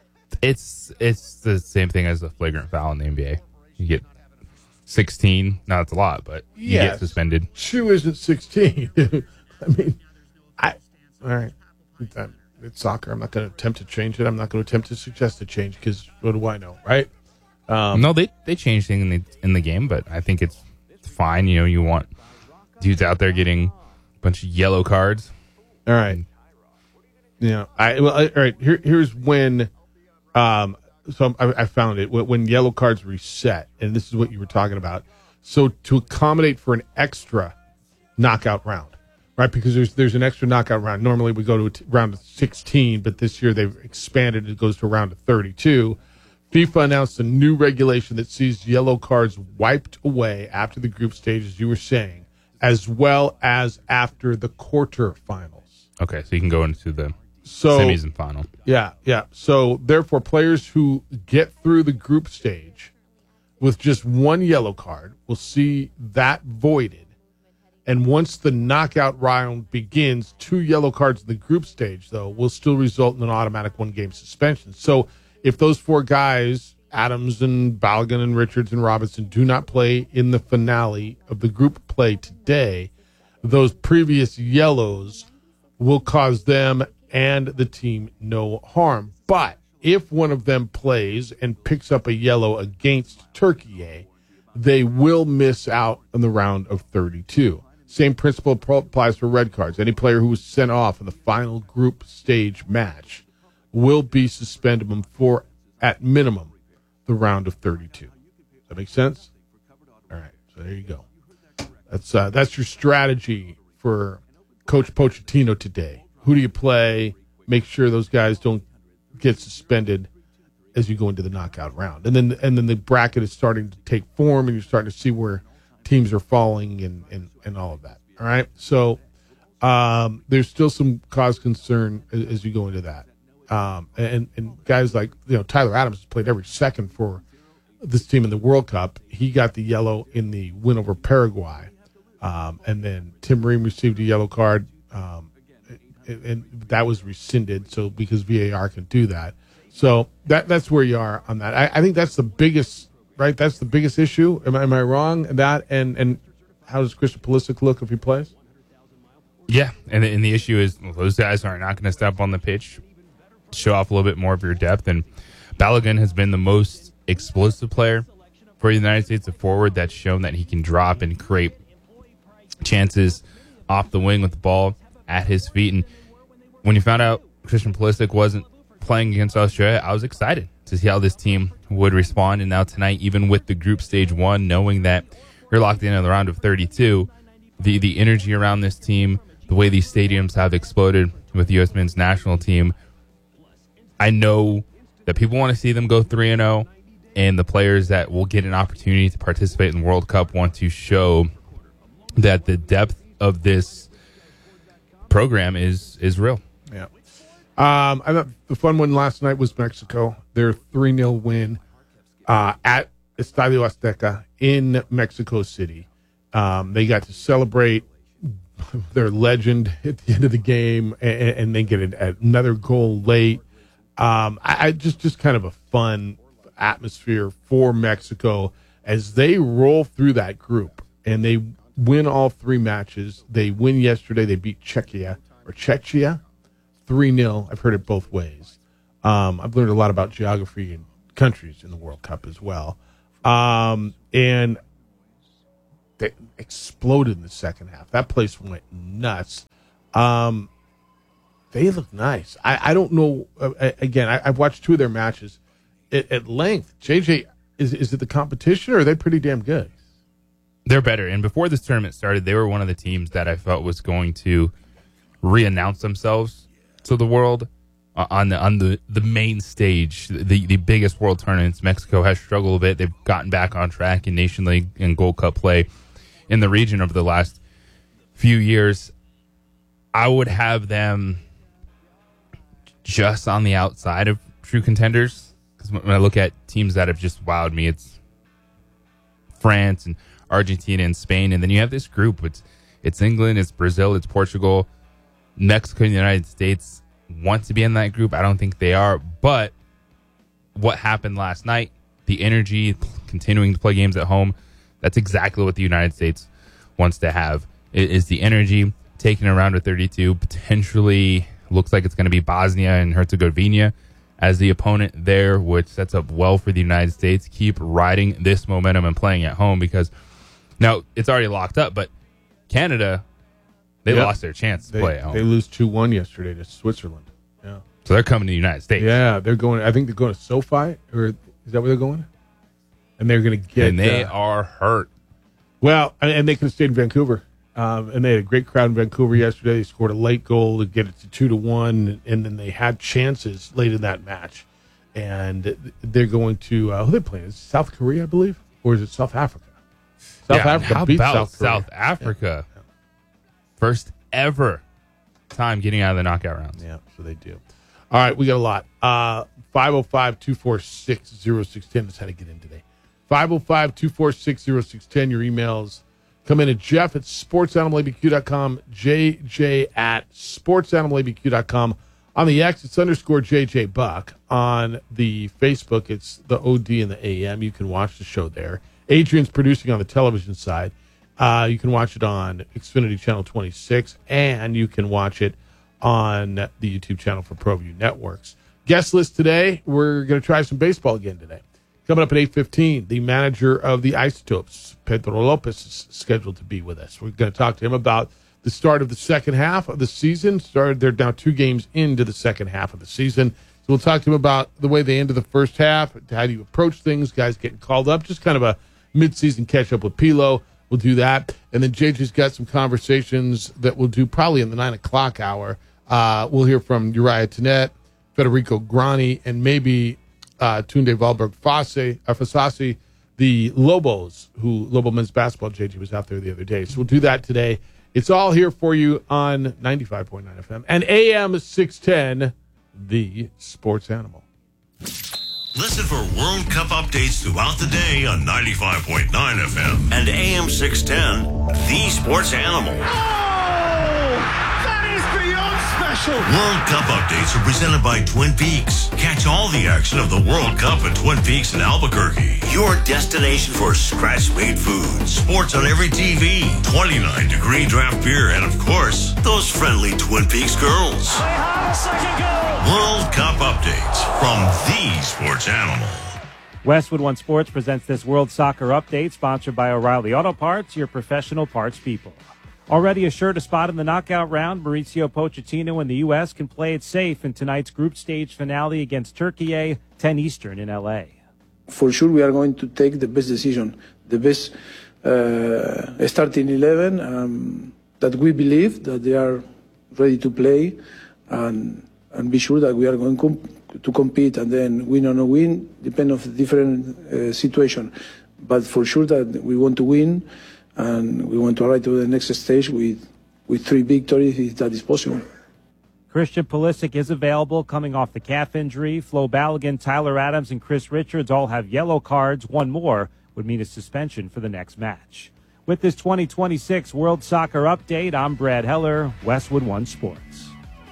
the same thing as a flagrant foul in the NBA. You get 16. Now it's a lot, but you get suspended. 2 isn't 16. All right. It's soccer. I'm not going to attempt to change it. I'm not going to attempt to suggest a change because what do I know, right? No, they changed things in the game, but I think it's fine. You want dudes out there getting a bunch of yellow cards. All right. Yeah. All right. Here's when. So I found it when yellow cards reset, and this is what you were talking about. So to accommodate for an extra knockout round. Right, because there's an extra knockout round. Normally we go to round of 16, but this year they've expanded. It goes to a round of 32. FIFA announced a new regulation that sees yellow cards wiped away after the group stage, as you were saying, as well as after the quarterfinals. Okay, so you can go into the semis and final. Yeah. So therefore, players who get through the group stage with just one yellow card will see that voided. And once the knockout round begins, 2 yellow cards in the group stage, though, will still result in an automatic 1-game suspension. So if those 4 guys, Adams and Balogun and Richards and Robinson, do not play in the finale of the group play today, those previous yellows will cause them and the team no harm. But if one of them plays and picks up a yellow against Turkey, they will miss out on the round of 32. Same principle applies for red cards. Any player who was sent off in the final group stage match will be suspended for, at minimum, the round of 32. Does that make sense? All right, so there you go. That's your strategy for Coach Pochettino today. Who do you play? Make sure those guys don't get suspended as you go into the knockout round. And then the bracket is starting to take form, and you're starting to see where teams are falling and all of that. All right. So there's still some cause concern as you go into that. And guys like, Tyler Adams played every second for this team in the World Cup. He got the yellow in the win over Paraguay. And then Tim Ream received a yellow card. And that was rescinded. So because VAR can do that. So that's where you are on that. I think that's the biggest, right? That's the biggest issue. Am I wrong? That and how does Christian Pulisic look if he plays? Yeah, and the issue is those guys are not going to step on the pitch, show off a little bit more of your depth. And Balogun has been the most explosive player for the United States, a forward that's shown that he can drop and create chances off the wing with the ball at his feet. And when you found out Christian Pulisic wasn't playing against Australia, I was excited to see how this team would respond. And now tonight, even with the group stage 1, knowing that you're locked in the round of 32, the energy around this team, the way these stadiums have exploded with the U.S. men's national team, I know that people want to see them go 3-0, and the players that will get an opportunity to participate in the World Cup want to show that the depth of this program is real. Yeah. I thought the fun one last night was Mexico. Their 3-0 win at Estadio Azteca in Mexico City. They got to celebrate their legend at the end of the game and then get another goal late. I just kind of a fun atmosphere for Mexico as they roll through that group and they win all 3 matches. They win yesterday. They beat Czechia 3-0. I've heard it both ways. I've learned a lot about geography and countries in the World Cup as well. And they exploded in the second half. That place went nuts. They look nice. I don't know. Again, I've watched 2 of their matches at length. JJ, is it the competition or are they pretty damn good? They're better. And before this tournament started, they were one of the teams that I felt was going to re-announce themselves to the world on the main stage, the biggest world tournaments. Mexico has struggled a bit. They've gotten back on track in Nation League and Gold Cup play in the region over the last few years. I would have them just on the outside of true contenders, because when I look at teams that have just wowed me, it's France and Argentina and Spain, and then you have this group. It's England, it's Brazil, it's Portugal, Mexico, and the United States want to be in that group. I don't think they are, but what happened last night, the energy, continuing to play games at home, that's exactly what the United States wants to have. It is the energy, taking a round of 32, potentially looks like it's going to be Bosnia and Herzegovina as the opponent there, which sets up well for the United States. Keep riding this momentum and playing at home, because now it's already locked up, but Canada, they lost their chance to play at home. They lose 2-1 yesterday to Switzerland. Yeah. So they're coming to the United States. Yeah, they're going. I think they're going to SoFi, or is that where they're going? And they're going to get. And they are hurt. Well, and they could have stayed in Vancouver. And they had a great crowd in Vancouver yesterday. They scored a late goal to get it to 2-1, and then they had chances late in that match. And they're going to who are they playing? Is it South Korea, I believe, or is it South Africa? How beat about South Africa? Yeah. First ever time getting out of the knockout rounds. Yeah, so they do. All right, we got a lot. 505-246-0610. That's how to get in today. 505-246-0610. Your emails come in at Jeff at sportsanimалabq.com, JJ at sportsanimalabq.com. On the X, it's _JJ Buck. On the Facebook, it's the OD and the AM. You can watch the show there. Adrian's producing on the television side. You can watch it on Xfinity Channel 26, and you can watch it on the YouTube channel for ProView Networks. Guest list today, we're going to try some baseball again today. Coming up at 8:15, the manager of the Isotopes, Pedro Lopez, is scheduled to be with us. We're going to talk to him about the start of the second half of the season. They're now 2 games into the second half of the season. So we'll talk to him about the way they ended the first half, how do you approach things, guys getting called up, just kind of a mid-season catch-up with Pilo. We'll do that. And then JJ's got some conversations that we'll do probably in the 9 o'clock hour. We'll hear from Uriah Tenet, Federico Grani, and maybe Tunde Valberg-Fasasi, the Lobos, Lobo men's basketball. JJ was out there the other day. So we'll do that today. It's all here for you on 95.9 FM and AM 610, the Sports Animal. Listen for World Cup updates throughout the day on 95.9 FM and AM 610, the Sports Animal. World Cup updates are presented by Twin Peaks. Catch all the action of the World Cup at Twin Peaks in Albuquerque. Your destination for scratch-made food. Sports on every TV. 29-degree draft beer. And, of course, those friendly Twin Peaks girls. World Cup updates from the Sports Animal. Westwood One Sports presents this World Soccer Update, sponsored by O'Reilly Auto Parts, your professional parts people. Already assured a spot in the knockout round, Mauricio Pochettino and the U.S. can play it safe in tonight's group stage finale against Turkey, 10 Eastern in L.A. For sure, we are going to take the best decision, the best starting 11 that we believe that they are ready to play, and be sure that we are going to compete, and then win or no win, depend on the different situation. But for sure that we want to win, and we want to arrive to the next stage with 3 victories if that is possible. Christian Pulisic is available coming off the calf injury. Flo Balogun, Tyler Adams, and Chris Richards all have yellow cards. One more would mean a suspension for the next match. With this 2026 World Soccer Update, I'm Brad Heller, Westwood One Sports.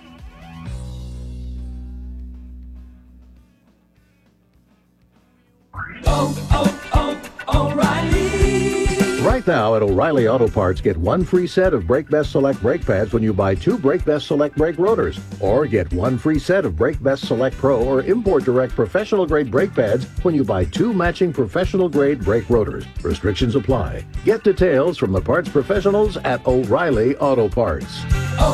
Right now at O'Reilly Auto Parts, get 1 free set of Brake Best Select brake pads when you buy 2 Brake Best Select brake rotors. Or get 1 free set of Brake Best Select Pro or Import Direct professional grade brake pads when you buy 2 matching professional grade brake rotors. Restrictions apply. Get details from the parts professionals at O'Reilly Auto Parts.